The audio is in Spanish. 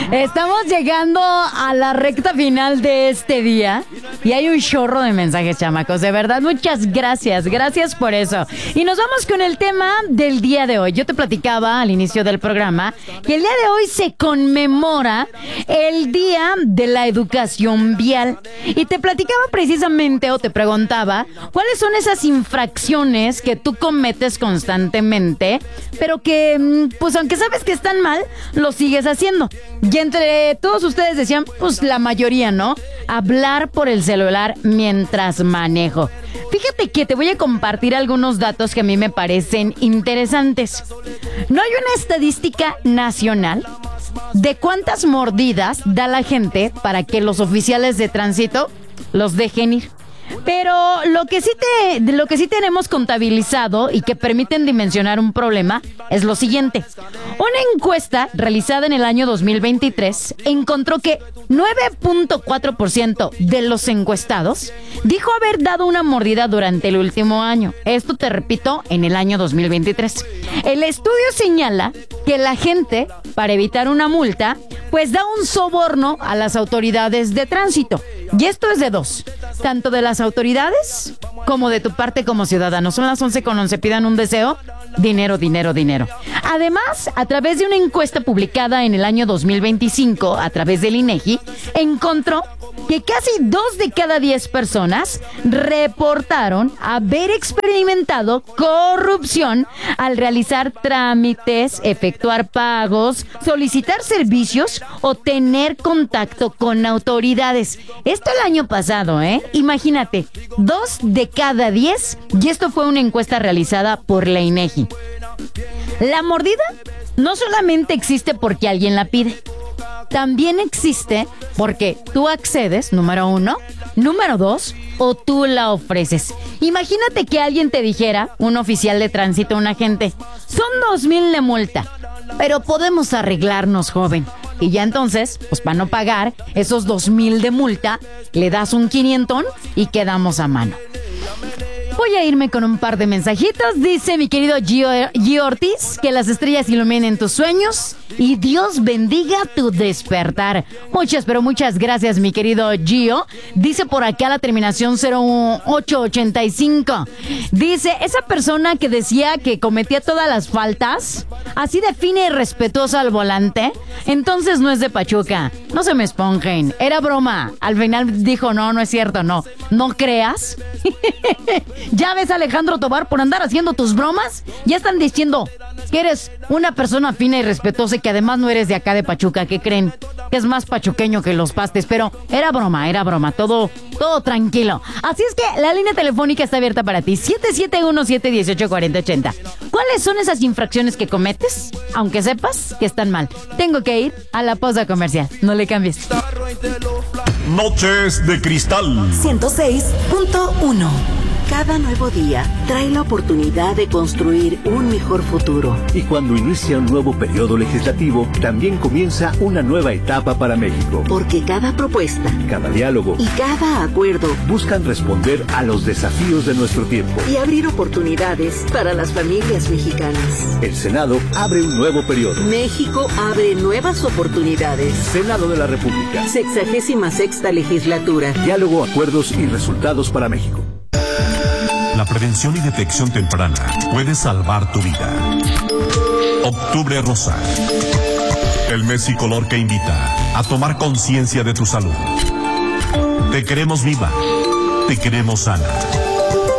Estamos llegando a la recta final de este día y hay un chorro de mensajes, chamacos. De verdad, muchas gracias. Gracias por eso. Y nos vamos con el tema del día de hoy. Yo te platicaba al inicio del programa que el día de hoy se conmemora el Día de la Educación Vial. Y te platicaba precisamente o te preguntaba cuáles son esas infracciones que tú cometes constantemente, pero que, pues aunque sabes que están mal, lo sigues haciendo. Y entre todos ustedes decían, pues la mayoría, ¿no? Hablar por el celular mientras manejo. Fíjate que te voy a compartir algunos datos que a mí me parecen interesantes. No hay una estadística nacional de cuántas mordidas da la gente para que los oficiales de tránsito los dejen ir. Pero lo que sí tenemos contabilizado y que permiten dimensionar un problema es lo siguiente. Una encuesta realizada en el año 2023 encontró que 9.4% de los encuestados dijo haber dado una mordida durante el último año. Esto te repito, en el año 2023. El estudio señala que la gente, para evitar una multa, pues da un soborno a las autoridades de tránsito. Y esto es de dos, tanto de las autoridades como de tu parte como ciudadano. Son las 11:11, pidan un deseo. Dinero, dinero, dinero. Además, a través de una encuesta publicada en el año 2025, a través del INEGI, encontró que casi 2 de cada 10 personas reportaron haber experimentado corrupción al realizar trámites, efectuar pagos, solicitar servicios o tener contacto con autoridades. Esto el año pasado, ¿eh? Imagínate, 2 de cada 10, y esto fue una encuesta realizada por la INEGI. La mordida no solamente existe porque alguien la pide, también existe porque tú accedes, número 1, número 2, o tú la ofreces. Imagínate que alguien te dijera, un oficial de tránsito, un agente, son 2,000 de multa, pero podemos arreglarnos, joven. Y ya entonces, pues para no pagar esos 2,000 de multa, le das un 500 y quedamos a mano. Voy a irme con un par de mensajitos. Dice mi querido Gio Ortiz, que las estrellas iluminen tus sueños y Dios bendiga tu despertar. Muchas, pero muchas gracias, mi querido Gio. Dice por acá la terminación 0885. Dice, esa persona que decía que cometía todas las faltas, así de fina y respetuosa al volante, entonces no es de Pachuca. No se me esponjen. Era broma. Al final dijo, no es cierto, no creas. ¿Ya ves, Alejandro Tobar, por andar haciendo tus bromas? Ya están diciendo que eres una persona fina y respetuosa y que además no eres de acá de Pachuca. ¿Qué creen? Que es más pachuqueño que los pastes, pero era broma, todo tranquilo. Así es que la línea telefónica está abierta para ti, 771-718-4080. ¿Cuáles son esas infracciones que cometes, aunque sepas que están mal? Tengo que ir a la pausa comercial, no le cambies. Noches de Cristal 106.1. Cada nuevo día trae la oportunidad de construir un mejor futuro. Y cuando inicia un nuevo periodo legislativo, también comienza una nueva etapa para México. Porque cada propuesta, cada diálogo y cada acuerdo buscan responder a los desafíos de nuestro tiempo y abrir oportunidades para las familias mexicanas. El Senado abre un nuevo periodo. México abre nuevas oportunidades. Senado de la República. 66ª legislatura. Diálogo, acuerdos y resultados para México. La prevención y detección temprana puede salvar tu vida. Octubre Rosa. El mes y color que invita a tomar conciencia de tu salud. Te queremos viva. Te queremos sana.